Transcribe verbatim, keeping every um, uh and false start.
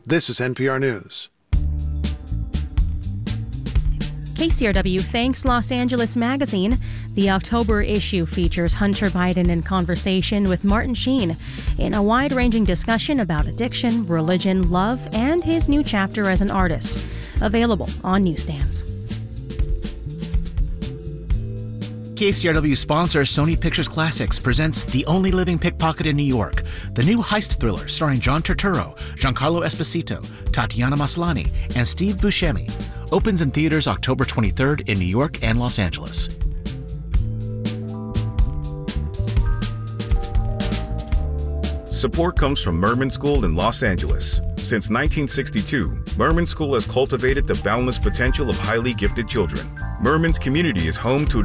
This is N P R News. K C R W thanks Los Angeles Magazine. The October issue features Hunter Biden in conversation with Martin Sheen in a wide-ranging discussion about addiction, religion, love, and his new chapter as an artist. Available on newsstands. K C R W sponsor Sony Pictures Classics presents The Only Living Pickpocket in New York, the new heist thriller starring John Turturro, Giancarlo Esposito, Tatiana Maslany, and Steve Buscemi. Opens in theaters October twenty-third in New York and Los Angeles. Support comes from Merman School in Los Angeles. Since nineteen sixty-two, Merman School has cultivated the boundless potential of highly gifted children. Merman's community is home to